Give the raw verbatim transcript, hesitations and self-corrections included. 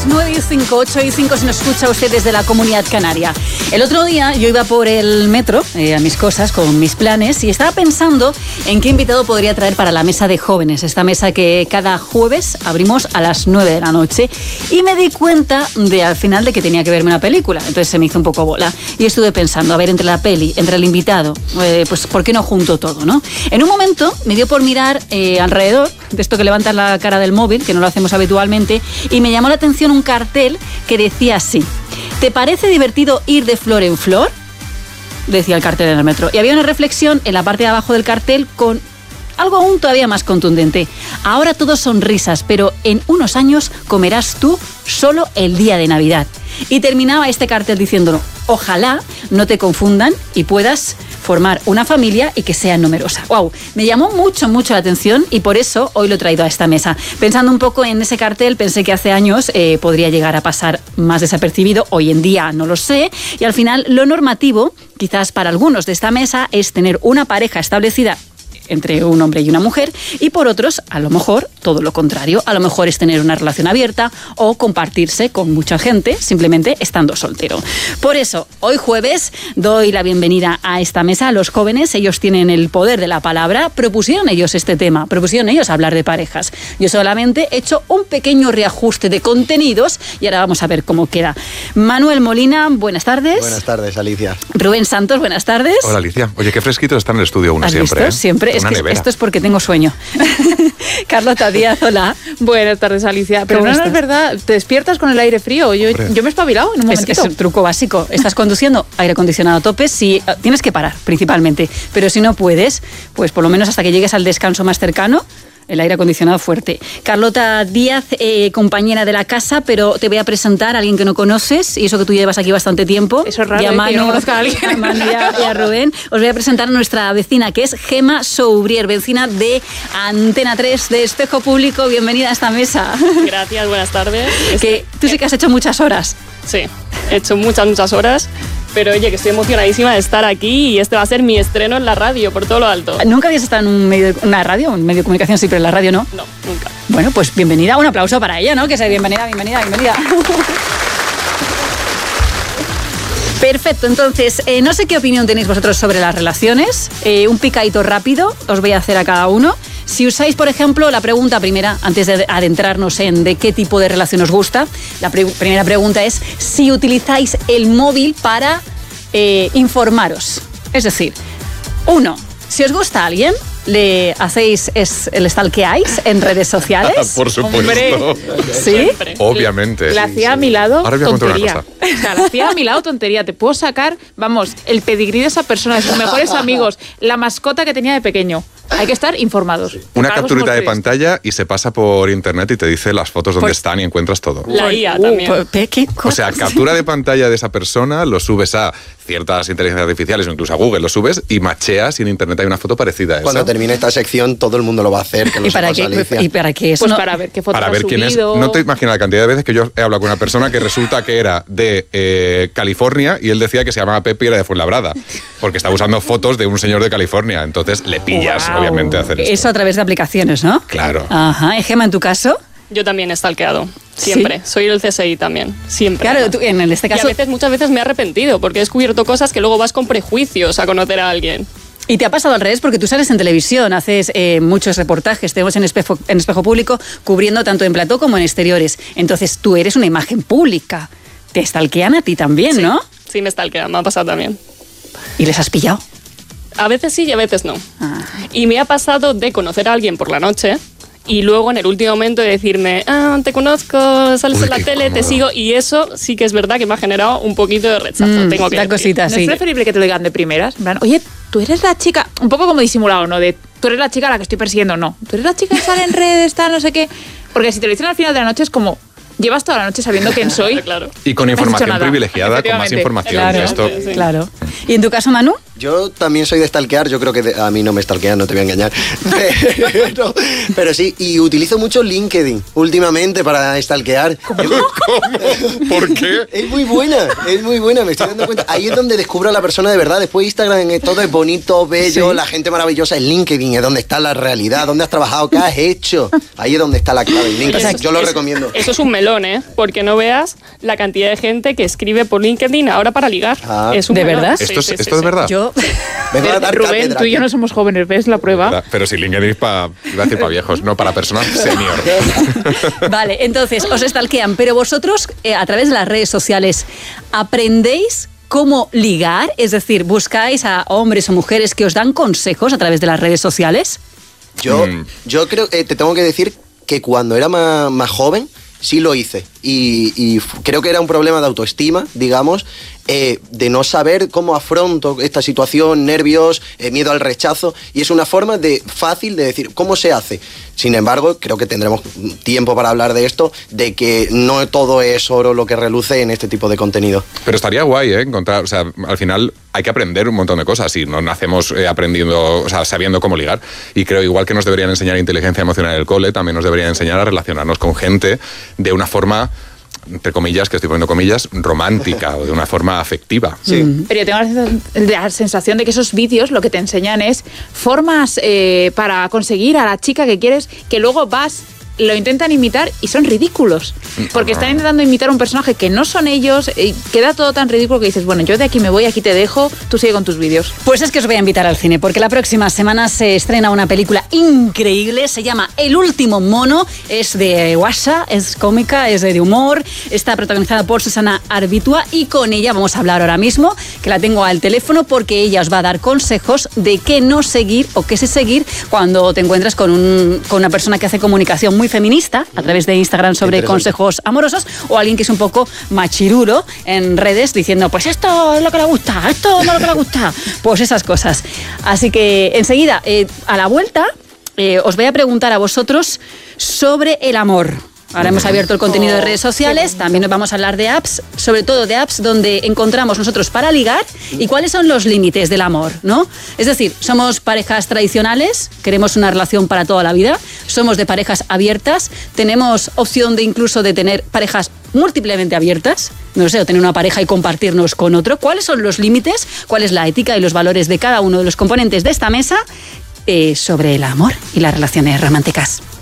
las nueve y cinco, ocho y cinco si nos escucha usted desde la Comunidad Canaria. El otro día yo iba por el metro eh, a mis cosas, con mis planes, y estaba pensando en qué invitado podría traer para la mesa de jóvenes, esta mesa que cada jueves abrimos a las nueve de la noche, y me di cuenta de al final de que tenía que verme una película, entonces se me hizo un poco bola y estuve pensando, a ver, entre la peli, entre el invitado, eh, pues ¿por qué no junto todo, no? En un momento me dio por mirar eh, alrededor de esto que levantas la cara del móvil, que no lo hacemos habitualmente, y me llamó la atención un cartel que decía así: ¿te parece divertido ir de flor en flor? Decía el cartel en el metro. Y había una reflexión en la parte de abajo del cartel con algo aún todavía más contundente. Ahora todo son risas, pero en unos años comerás tú solo el día de Navidad. Y terminaba este cartel diciéndolo: ojalá no te confundan y puedas formar una familia y que sea numerosa. ¡Wow! Me llamó mucho, mucho la atención y por eso hoy lo he traído a esta mesa. Pensando un poco en ese cartel, pensé que hace años eh, podría llegar a pasar más desapercibido. Hoy en día no lo sé. Y al final, lo normativo, quizás para algunos de esta mesa, es tener una pareja establecida entre un hombre y una mujer, y por otros, a lo mejor, todo lo contrario. A lo mejor es tener una relación abierta o compartirse con mucha gente, simplemente estando soltero. Por eso, hoy jueves, doy la bienvenida a esta mesa a los jóvenes. Ellos tienen el poder de la palabra. Propusieron ellos este tema, propusieron ellos hablar de parejas. Yo solamente he hecho un pequeño reajuste de contenidos y ahora vamos a ver cómo queda. Manuel Molina, buenas tardes. Buenas tardes, Alicia. Rubén Santos, buenas tardes. Hola, Alicia. Oye, qué fresquito está en el estudio uno siempre. ¿Has visto? Siempre. Es que esto es porque tengo sueño. Carlota Díaz, hola. Buenas tardes, Alicia. Pero no, no es verdad, te despiertas con el aire frío. Yo, yo me he espabilado en un momentito. Es, es un truco básico. Estás conduciendo, aire acondicionado a tope, si uh, tienes que parar, principalmente. Pero si no puedes, pues por lo menos hasta que llegues al descanso más cercano, el aire acondicionado fuerte. Carlota Díaz, eh, compañera de la casa, pero te voy a presentar a alguien que no conoces, y eso que tú llevas aquí bastante tiempo. Eso es raro, y a Manu, que yo no conozca a alguien. A Manu y, a, y a Rubén. Os voy a presentar a nuestra vecina, que es Gemma Soubrier, vecina de Antena tres, de Espejo Público. Bienvenida a esta mesa. Gracias, buenas tardes. Que tú sí que has hecho muchas horas. Sí, he hecho muchas, muchas horas. Pero oye, que estoy emocionadísima de estar aquí y este va a ser mi estreno en la radio, por todo lo alto. ¿Nunca habías estado en un medio, una radio, un medio de comunicación, sí, pero en la radio no? No, nunca. Bueno, pues bienvenida, un aplauso para ella, ¿no? Que sea bienvenida, bienvenida, bienvenida. Perfecto, entonces, eh, no sé qué opinión tenéis vosotros sobre las relaciones. Eh, un picadito rápido os voy a hacer a cada uno. Si usáis, por ejemplo, la pregunta primera, antes de adentrarnos en de qué tipo de relación os gusta, la pre- primera pregunta es si utilizáis el móvil para eh, informaros. Es decir, uno, si os gusta alguien, ¿le hacéis, es, le stalkeáis en redes sociales? Por supuesto. Hombre, ¿sí? Obviamente. La hacía a mi lado, Ahora voy a contar una tontería. cosa. O sea, la hacía a mi lado, tontería. Te puedo sacar, vamos, el pedigrí de esa persona, de sus mejores amigos, la mascota que tenía de pequeño. Hay que estar informados. Una Algo capturita de somos pantalla y se pasa por internet y te dice las fotos donde Pues- están y encuentras todo. La I A Uh, también. ¿qué- ¿Qué O sea, cosas? captura de pantalla de esa persona, lo subes a ciertas inteligencias artificiales o incluso a Google, lo subes y macheas y en internet hay una foto parecida a esa. Cuando termine esta sección, todo el mundo lo va a hacer, que lo ¿Y para, sepas, qué, Alicia. ¿Y para qué eso? Pues no- para ver qué fotos Para ha ver quién es. subido. No te imaginas la cantidad de veces que yo he hablado con una persona que resulta que era de eh, California y él decía que se llamaba Pepe y era de Fuenlabrada, porque estaba usando fotos de un señor de California. Entonces le pillas, Wow. obviamente, a hacer esto. Eso a través de aplicaciones, ¿no? Claro. Ajá. ¿Y Gemma, en tu caso? Yo también he stalkeado, siempre. ¿Sí? Soy el C S I también, siempre. Claro, tú, en este Y caso... a veces, muchas veces me he arrepentido porque he descubierto cosas que luego vas con prejuicios a conocer a alguien. Y te ha pasado al revés porque tú sales en televisión, haces eh, muchos reportajes, tenemos en espejo, en espejo Público cubriendo tanto en plató como en exteriores. Entonces tú eres una imagen pública. Te stalkean a ti también, Sí, ¿no? Sí, me stalkean, me ha pasado también. ¿Y les has pillado? A veces sí y a veces no. Ah. Y me ha pasado de conocer a alguien por la noche y luego en el último momento de decirme, ah, te conozco, sales Uy, en la qué tele, te incómodo. sigo. Y eso sí que es verdad que me ha generado un poquito de rechazo. Mm, tengo que da decir. cosita, ¿No sí. es preferible que te lo digan de primeras? En plan, oye, tú eres la chica... Un poco como disimulado, ¿no? De, tú eres la chica a la que estoy persiguiendo. No, tú eres la chica que sale en redes, tal, no sé qué. Porque si te lo dicen al final de la noche es como... Llevas toda la noche sabiendo quién soy. Claro. Y con No has hecho información nada. privilegiada, con más Efectivamente. información. Claro, Esto, Sí. claro. ¿Y en tu caso, Manu? Yo también soy de stalkear, yo creo que de, a mí no me stalkean, no te voy a engañar. Pero, pero sí, y utilizo mucho LinkedIn últimamente para stalkear. ¿Cómo? ¿Cómo? ¿Por qué? Es muy buena, es muy buena, me estoy dando cuenta. Ahí es donde descubro a la persona de verdad. Después Instagram es todo es bonito, bello, ¿sí? La gente maravillosa. En LinkedIn es donde está la realidad, dónde has trabajado, qué has hecho. Ahí es donde está la clave. LinkedIn. Eso, yo lo eso, recomiendo. Eso es un melón, ¿eh? Porque no veas la cantidad de gente que escribe por LinkedIn ahora para ligar. Ah, es un ¿de melón. verdad? Sí, ¿Esto, sí, es, ¿esto sí, es sí. verdad? Yo... Vengo a dar Rubén, cátedra tú y yo aquí. no somos jóvenes, ¿ves la prueba? Pero si LinkedIn es para, iba a decir para viejos, no para personas senior. Vale, entonces os stalkean, pero vosotros eh, a través de las redes sociales aprendéis cómo ligar, es decir, buscáis a hombres o mujeres que os dan consejos a través de las redes sociales. Yo, Mm. yo creo, eh, te tengo que decir que cuando era más, más joven sí lo hice y, y f- creo que era un problema de autoestima, digamos, eh, de no saber cómo afronto esta situación, nervios, eh, miedo al rechazo, y es una forma de fácil de decir cómo se hace. Sin embargo, creo que tendremos tiempo para hablar de esto, de que no todo es oro lo que reluce en este tipo de contenido. Pero estaría guay, ¿eh? Encontrar, o sea, al final hay que aprender un montón de cosas y no nacemos eh, aprendiendo, o sea, sabiendo cómo ligar. Y creo, igual que nos deberían enseñar inteligencia emocional en el cole, también nos deberían enseñar a relacionarnos con gente de una forma, entre comillas, que estoy poniendo comillas, romántica o de una forma afectiva. Sí. Pero yo tengo la sensación, la sensación de que esos vídeos lo que te enseñan es formas eh, para conseguir a la chica que quieres, que luego vas, lo intentan imitar y son ridículos. Porque están intentando imitar a un personaje que no son ellos, y queda todo tan ridículo que dices, bueno, yo de aquí me voy, aquí te dejo, tú sigue con tus vídeos. Pues es que os voy a invitar al cine, porque la próxima semana se estrena una película increíble, se llama El último mono, es de guasa, es cómica, es de humor, está protagonizada por Susana Arbitua y con ella vamos a hablar ahora mismo, que la tengo al teléfono, porque ella os va a dar consejos de qué no seguir o qué sí seguir cuando te encuentras con, un, con una persona que hace comunicación muy feminista a través de Instagram sobre consejos amorosos, o alguien que es un poco machiruro en redes diciendo, pues esto es lo que le gusta, esto no es lo que le gusta, pues esas cosas. Así que enseguida, eh, a la vuelta, eh, os voy a preguntar a vosotros sobre el amor. Ahora hemos abierto el contenido de redes sociales, también nos vamos a hablar de apps, sobre todo de apps donde encontramos nosotros para ligar y cuáles son los límites del amor, ¿no? Es decir, somos parejas tradicionales, queremos una relación para toda la vida, somos de parejas abiertas, tenemos opción de incluso de tener parejas múltiplemente abiertas, no sé, o tener una pareja y compartirnos con otro. ¿Cuáles son los límites? ¿Cuál es la ética y los valores de cada uno de los componentes de esta mesa eh, sobre el amor y las relaciones románticas?